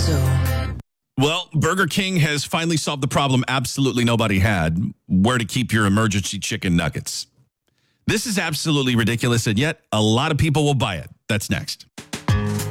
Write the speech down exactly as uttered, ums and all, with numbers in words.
Well, Burger King has finally solved the problem absolutely nobody had, where to keep your emergency chicken nuggets. This is absolutely ridiculous, and yet a lot of people will buy it. That's next.